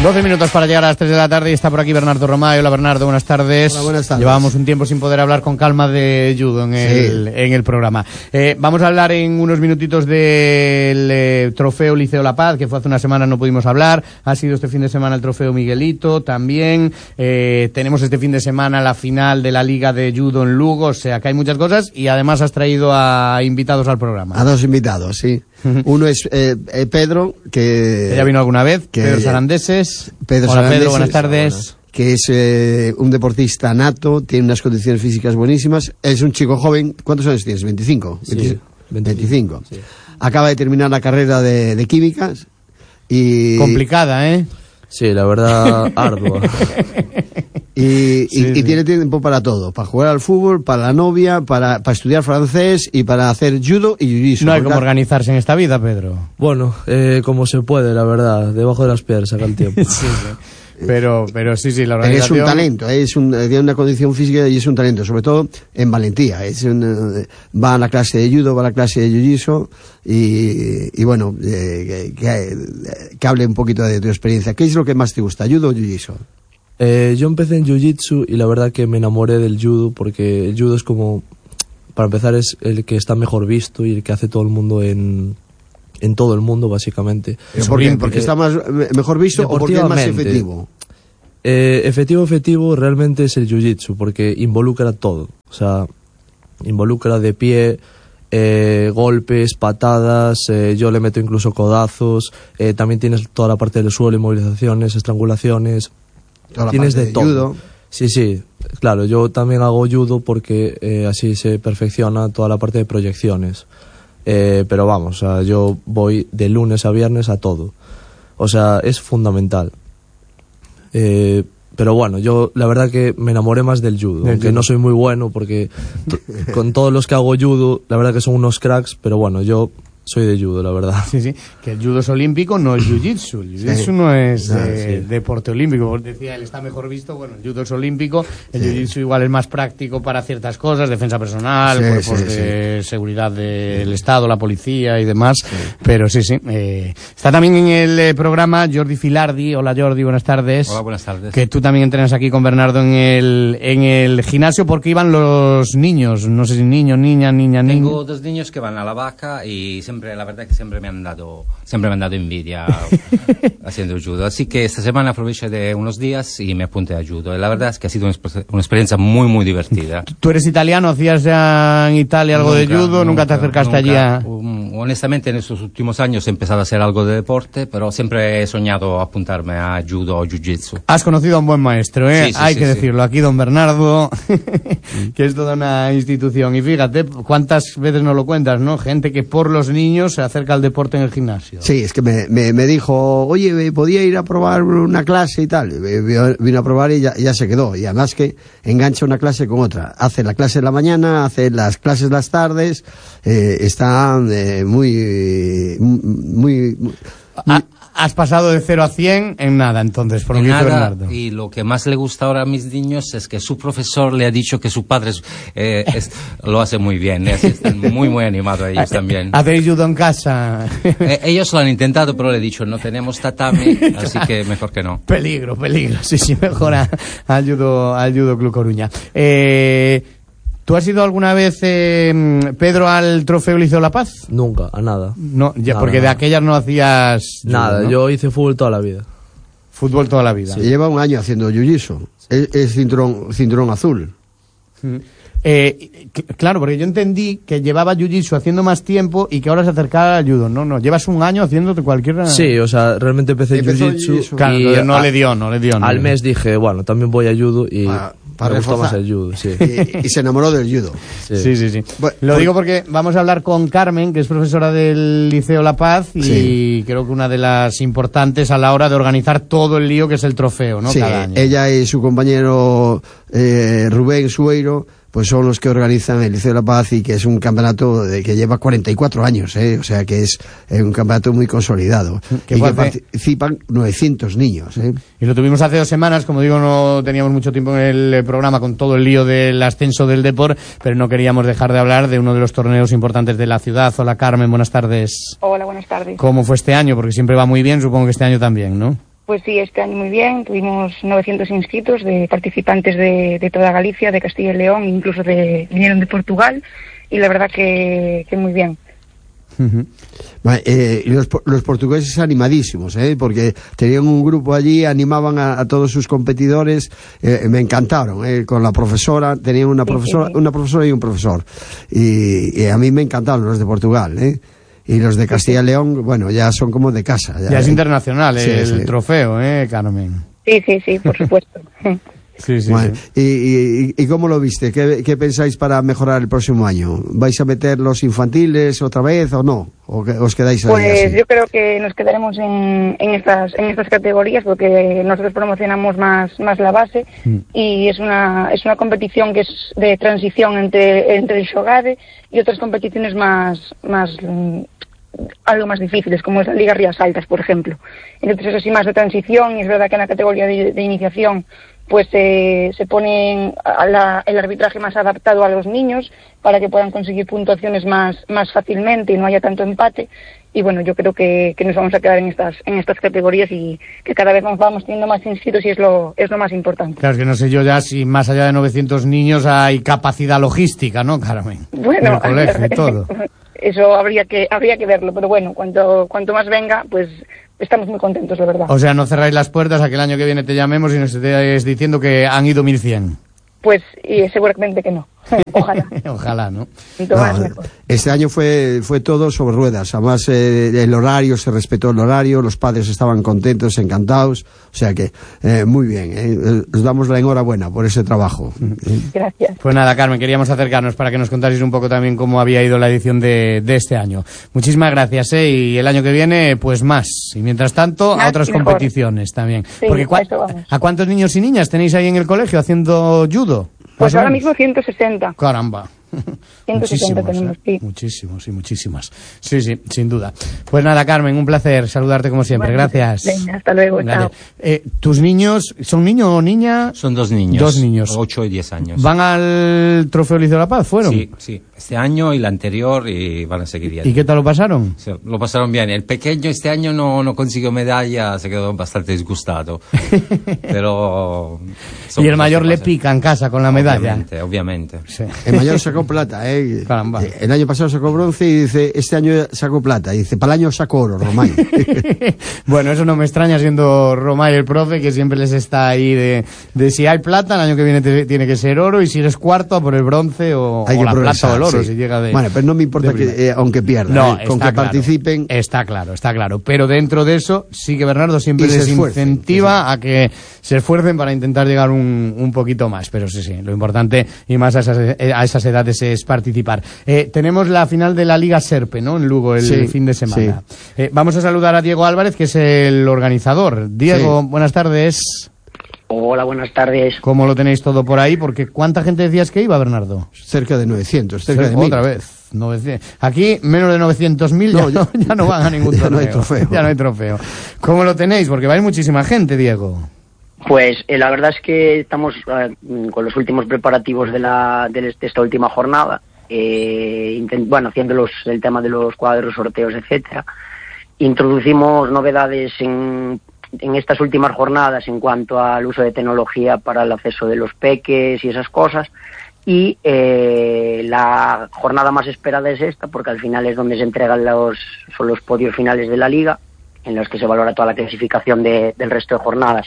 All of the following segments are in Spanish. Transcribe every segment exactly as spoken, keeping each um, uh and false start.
doce minutos para llegar a las tres de la tarde y está por aquí Bernardo Romay. Hola Bernardo, buenas tardes. Hola, buenas tardes. Llevábamos un tiempo sin poder hablar con calma de judo en el, sí. en el programa. Eh, vamos a hablar en unos minutitos del eh, trofeo Liceo La Paz, que fue hace una semana, no pudimos hablar. Ha sido este fin de semana el trofeo Miguelito también. Eh, tenemos este fin de semana la final de la Liga de Judo en Lugo, o sea que hay muchas cosas y además has traído a invitados al programa. A dos invitados, sí. Uno es eh, eh, Pedro, que, que ya vino alguna vez, que, Pedro Sarandeses. Pedro Hola Sarandeses, Pedro, buenas tardes. Que es eh, un deportista nato, tiene unas condiciones físicas buenísimas. Es un chico joven. ¿Cuántos años tienes? ¿veinticinco? Sí, veinticinco. Sí. Acaba de terminar la carrera de, de químicas. Y... Complicada, ¿eh? Sí, la verdad, ardua. Y, y, sí, y sí. tiene tiempo para todo, para jugar al fútbol, para la novia, para, para estudiar francés y para hacer judo y jiu-jitsu. No hay como organizarse en esta vida, Pedro. Bueno, eh, como se puede, la verdad, debajo de las piedras saca el tiempo. sí, sí. Pero, pero sí, sí, la organización... Es un talento, es un, tiene una condición física y es un talento, sobre todo en valentía. Es un, va a la clase de judo, va a la clase de jiu-jitsu y, y bueno, eh, que, que hable un poquito de tu experiencia. ¿Qué es lo que más te gusta, judo o jiu-jitsu? Eh, yo empecé en jiu-jitsu y la verdad que me enamoré del judo porque el judo es como, para empezar, es el que está mejor visto y el que hace todo el mundo en, en todo el mundo, básicamente. ¿Por qué? ¿Porque eh, está más, mejor visto o porque es más efectivo? Eh, efectivo, efectivo realmente es el jiu-jitsu porque involucra todo. O sea, involucra de pie, eh, golpes, patadas, eh, yo le meto incluso codazos, eh, también tienes toda la parte del suelo, inmovilizaciones, estrangulaciones... Tienes de, de todo. Judo. Sí, sí, claro, yo también hago judo porque eh, así se perfecciona toda la parte de proyecciones. Eh, pero vamos, o sea, yo voy de lunes a viernes a todo. O sea, es fundamental. Eh, pero bueno, yo la verdad que me enamoré más del judo, aunque no soy muy bueno porque con todos los que hago judo, la verdad que son unos cracks, pero bueno, yo... soy de judo, la verdad. Sí, sí, que el judo es olímpico, no el jiu-jitsu. El jiu-jitsu sí. no es no, eh, sí. deporte olímpico. Como decía, él está mejor visto. Bueno, el judo es olímpico. El sí. jiu-jitsu igual es más práctico para ciertas cosas, defensa personal, sí, cuerpos sí, de sí. seguridad del sí. Estado, la policía y demás. Sí. Pero sí, sí. Eh, está también en el eh, programa Jordi Filardi. Hola Jordi, buenas tardes. Hola, buenas tardes. Que tú también entrenas aquí con Bernardo en el, en el gimnasio. ¿Por qué iban los niños? No sé si niños, niñas, niñas, niños. Tengo dos niños que van a la vaca y siempre, la verdad que siempre me han dado siempre me han dado envidia haciendo judo, así que esta semana aproveché de unos días y me apunté a judo. La verdad es que ha sido una, una experiencia muy muy divertida. ¿Tú eres italiano? ¿Hacías ya en Italia algo nunca, de judo? ¿Nunca, ¿Nunca te acercaste nunca. allí a...? Um, honestamente en estos últimos años he empezado a hacer algo de deporte, pero siempre he soñado apuntarme a judo o jiu-jitsu. Has conocido a un buen maestro, ¿eh? Sí, sí, hay sí, que sí. decirlo, aquí don Bernardo que es toda una institución, y fíjate cuántas veces nos lo cuentas, ¿no? Gente que por los niños se acerca al deporte en el gimnasio. Sí, es que me, me, me dijo, oye, podía ir a probar una clase y tal. Vino a probar y ya, ya se quedó. Y además que engancha una clase con otra. Hace la clase en la mañana, hace las clases las tardes. Eh, está eh, muy, muy, muy... Ah, has pasado de cero a cien en nada, entonces, por lo que dice Bernardo. Y lo que más le gusta ahora a mis niños es que su profesor le ha dicho que su padre eh, es, lo hace muy bien. ¿eh? Así están muy, muy animados ellos también. ¿Hacéis judo en casa? eh, ellos lo han intentado, pero le he dicho, no tenemos tatami, así que mejor que no. Peligro, peligro. Sí, sí, mejor a, al judo, al judo Club Coruña. Eh... ¿Tú has ido alguna vez, eh, Pedro, al trofeo Liceo La Paz? Nunca, a nada. No, ya, nada, porque nada. de aquellas no hacías... Nada, judo, ¿no? Yo hice fútbol toda la vida. Fútbol toda la vida. Sí. Lleva un año haciendo jiu-jitsu. Es, es cinturón, cinturón azul. Mm. Eh, claro, porque yo entendí que llevaba jiu-jitsu haciendo más tiempo y que ahora se acercaba al judo. No, no, llevas un año haciéndote cualquier... Sí, o sea, realmente empecé jiu-jitsu. Claro, y no, no le dio, no le dio. No al le dio. mes dije, bueno, también voy a judo y... Ah. Para me gustó reforzar. más el judo, sí. Y, y se enamoró del judo. Sí, sí, sí. sí. Bueno, Lo pues, digo porque vamos a hablar con Carmen, que es profesora del Liceo La Paz y sí. creo que una de las importantes a la hora de organizar todo el lío que es el trofeo, ¿no? Sí, Cada año. Ella y su compañero eh, Rubén Sueiro pues son los que organizan el Liceo de la Paz y que es un campeonato de, que lleva cuarenta y cuatro años, ¿eh? O sea que es eh, un campeonato muy consolidado que y que hace... participan novecientos niños, ¿eh? Y lo tuvimos hace dos semanas, como digo, no teníamos mucho tiempo en el programa con todo el lío del ascenso del deporte, pero no queríamos dejar de hablar de uno de los torneos importantes de la ciudad. Hola Carmen, buenas tardes. Hola, buenas tardes. ¿Cómo fue este año? Porque siempre va muy bien, supongo que este año también, ¿no? Pues sí, este año muy bien. Tuvimos novecientos inscritos de participantes de, de toda Galicia, de Castilla y León, incluso de, vinieron de Portugal, y la verdad que, que muy bien. Uh-huh. Vale, eh, los, los portugueses animadísimos, ¿eh? Porque tenían un grupo allí, animaban a, a todos sus competidores, eh, me encantaron, ¿eh? Con la profesora, tenían una profesora, una profesora y un profesor, y, y a mí me encantaron los de Portugal, ¿eh? Y los de Castilla y León, bueno, ya son como de casa. Ya, ya es ¿eh? internacional sí, el sí. trofeo, ¿eh, Carmen? Sí, sí, sí, por supuesto. Sí, sí, bueno, sí. Y, y, ¿Y cómo lo viste? ¿Qué, ¿Qué pensáis para mejorar el próximo año? ¿Vais a meter los infantiles otra vez o no? ¿O que, os quedáis ahí Pues así? yo creo que nos quedaremos en, en estas en estas categorías, porque nosotros promocionamos más más la base, mm. y es una es una competición que es de transición entre entre el xogade y otras competiciones más más algo más difíciles, como es la Liga Rías Altas, por ejemplo. Entonces es así más de transición, y es verdad que en la categoría de, de iniciación pues eh, se pone a la, el arbitraje más adaptado a los niños para que puedan conseguir puntuaciones más más fácilmente y no haya tanto empate. Y bueno, yo creo que, que nos vamos a quedar en estas en estas categorías, y que cada vez vamos, vamos teniendo más inscritos, y es lo es lo más importante. Claro, es que no sé yo ya si más allá de novecientos niños hay capacidad logística, ¿no, Carmen? Bueno, en el colegio y todo. Eso habría que habría que verlo, pero bueno, cuanto cuanto más venga, pues estamos muy contentos, de verdad. O sea, no cerráis las puertas a que el año que viene te llamemos y nos estés diciendo que han ido mil cien. Pues y seguramente que no. Ojalá. Ojalá, ¿no? No, este año fue fue todo sobre ruedas. Además, eh, el horario, se respetó el horario, los padres estaban contentos, encantados. O sea que, eh, muy bien. Eh, os damos la enhorabuena por ese trabajo. Gracias. Pues nada, Carmen, queríamos acercarnos para que nos contarais un poco también cómo había ido la edición de, de este año. Muchísimas gracias, ¿eh? Y el año que viene, pues más. Y mientras tanto, más a otras competiciones también. Sí, Porque ¿cu- ¿a cuántos niños y niñas tenéis ahí en el colegio haciendo judo? Pues ahora mismo ciento sesenta. Caramba. ciento sesenta muchísimos, tenemos, ¿eh? sí. Muchísimos, sí, muchísimas. Sí, sí, sin duda. Pues nada, Carmen, un placer saludarte como siempre. Bueno, gracias. Venga, hasta luego, Vale. chao. Eh, ¿Tus niños, son niño o niña? Son dos niños. Dos niños. Ocho y diez años. ¿Van al Trofeo Liceo La Paz? ¿Fueron? Sí, sí. Este año y el anterior, y van a seguir yendo. ¿Y qué tal lo pasaron? Sí, lo pasaron bien. El pequeño este año no, no consiguió medalla, se quedó bastante disgustado. Pero... Y el mayor le pica en casa con la medalla. Obviamente, obviamente. Sí. El mayor sacó plata, ¿eh? Caramba. El año pasado sacó bronce y dice, este año sacó plata. Y dice, para el año saco oro, Romay. Bueno, eso no me extraña siendo Romay el profe, que siempre les está ahí de, de si hay plata, el año que viene te, tiene que ser oro, y si eres cuarto, a por el bronce o, Hay o que la progresar, plata o el oro, sí. si llega de... Bueno, pero no me importa que, eh, aunque pierdan, No, eh, con está que claro, participen. Está claro, está claro. Pero dentro de eso, sí que Bernardo siempre Y se les esfuercen, incentiva sí, sí. a que se esfuercen para intentar llegar un, un poquito más. Pero sí, sí, lo importante, y más a esas, a esas edades, es participar. Eh, tenemos la final de la Liga Serpe, ¿no? En Lugo, el Sí, fin de semana. Sí. Eh, vamos a saludar a Diego Álvarez, que es el organizador. Diego, sí. Buenas tardes. Hola, buenas tardes. ¿Cómo lo tenéis todo por ahí? Porque ¿cuánta gente decías que iba, Bernardo? Cerca de novecientos, cerca sí, de mil. Otra vez. novecientos. Aquí, menos de novecientos mil, no, ya, ya no van a ningún ya torneo. No hay trofeo. Ya no hay trofeo. ¿Cómo lo tenéis? Porque vais muchísima gente, Diego. Pues eh, la verdad es que estamos eh, con los últimos preparativos de, la, de esta última jornada. Eh, intent, bueno, haciendo los, el tema de los cuadros, sorteos, etcétera. Introducimos novedades en, en estas últimas jornadas en cuanto al uso de tecnología para el acceso de los peques y esas cosas. Y eh, la jornada más esperada es esta, porque al final es donde se entregan los, son los podios finales de la liga, en los que se valora toda la clasificación de, del resto de jornadas.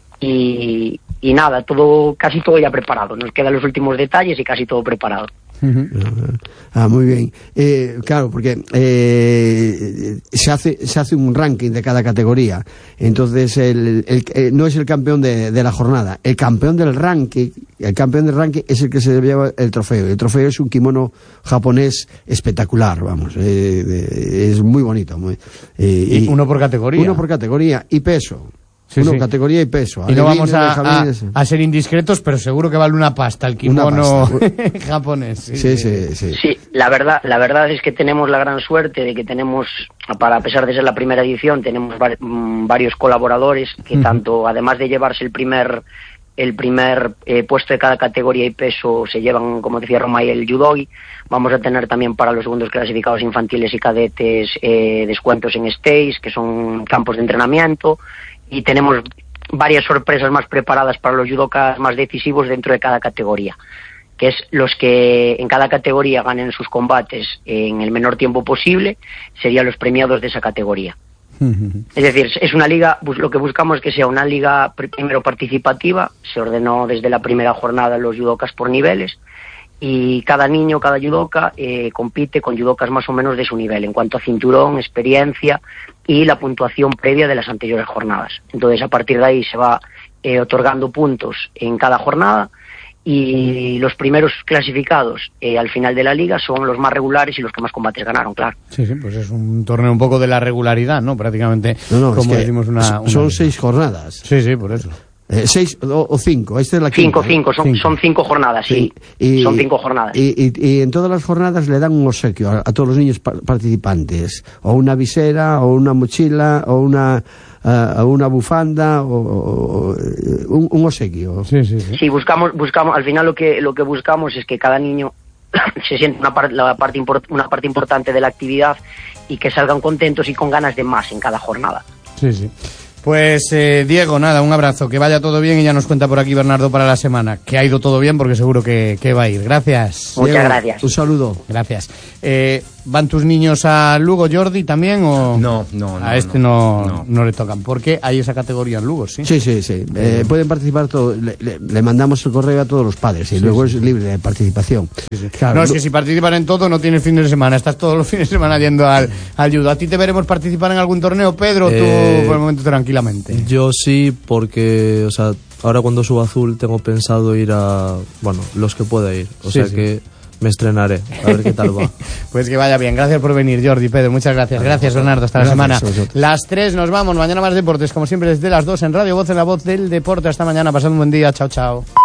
Y, y nada, todo casi todo ya preparado. Nos quedan los últimos detalles y casi todo preparado. Uh-huh. Ah, muy bien. Eh, claro, porque eh, se hace se hace un ranking de cada categoría. Entonces, el, el, el, no es el campeón de, de la jornada. El campeón del ranking, el campeón del ranking es el que se lleva el trofeo. El trofeo es un kimono japonés espectacular, vamos. Eh, de, es muy bonito. Muy, eh, y uno por categoría. Uno por categoría y peso. Sí, uno, sí. categoría y peso. Y no vamos a, a, a ser indiscretos, pero seguro que vale una pasta el kimono japonés. Sí sí, sí, sí. Sí, la verdad, la verdad es que tenemos la gran suerte de que tenemos, para a pesar de ser la primera edición, tenemos var, mmm, varios colaboradores que uh-huh. tanto, además de llevarse el primer el primer eh, puesto de cada categoría y peso, se llevan, como decía Romay, el judogi. Vamos a tener también para los segundos clasificados infantiles y cadetes eh, descuentos en stays, que son campos de entrenamiento. y tenemos varias sorpresas más preparadas para los judokas más decisivos dentro de cada categoría, que es los que en cada categoría ganen sus combates en el menor tiempo posible, serían los premiados de esa categoría. Es decir, es una liga, lo que buscamos es que sea una liga primero participativa, se ordenó desde la primera jornada los judokas por niveles, y cada niño, cada judoka eh, compite con judokas más o menos de su nivel en cuanto a cinturón, experiencia y la puntuación previa de las anteriores jornadas. Entonces, a partir de ahí se va eh, otorgando puntos en cada jornada, y los primeros clasificados eh, al final de la liga son los más regulares y los que más combates ganaron, claro. Sí, sí, pues es un torneo un poco de la regularidad, ¿no? Prácticamente, no, no, como es que decimos, una, una... Son seis jornadas. Sí, sí, por eso. Eh, seis o, o cinco, esta es la cinco, quinta, cinco, ¿eh? son, cinco. son cinco jornadas, sí, y, son cinco jornadas. Y, y, y en todas las jornadas le dan un obsequio a, a todos los niños pa participantes, o una visera, o una mochila, o una uh, una bufanda, o, o, o un, un obsequio. Sí, sí, sí. Sí, buscamos, buscamos, al final lo que lo que buscamos es que cada niño se sienta una, par la parte una parte importante de la actividad y que salgan contentos y con ganas de más en cada jornada. Sí, sí. Pues eh, Diego, nada, un abrazo, que vaya todo bien, y ya nos cuenta por aquí Bernardo para la semana, que ha ido todo bien porque seguro que, que va a ir. Gracias. Muchas Diego, gracias. Un saludo. Gracias. Eh, ¿Van tus niños a Lugo, Jordi, también? O No, no, no. A este no, no, no le tocan, porque hay esa categoría en Lugo, ¿sí? Sí, sí, sí. Eh, pueden participar todo. Le, le, le mandamos el correo a todos los padres y Sí, luego sí. es libre de participación. Sí, sí. Claro, No, es que si participan en todo no tienes fines de semana, estás todos los fines de semana yendo al, al judo. ¿A ti te veremos participar en algún torneo, Pedro, o tú Eh, por el momento tranquilamente? Yo sí, porque, o sea, ahora cuando subo Azul tengo pensado ir a, bueno, los que pueda ir. O Sí, sea sí. que me estrenaré, a ver qué tal va. Pues que vaya bien. Gracias por venir, Jordi, Pedro. Muchas gracias. Gracias, Bernardo. Hasta Gracias la a semana. vosotros. Las tres nos vamos. Mañana más deportes, como siempre, desde las dos en Radio Voz, en la voz del deporte. Hasta mañana. Pasad un buen día. Chao, chao.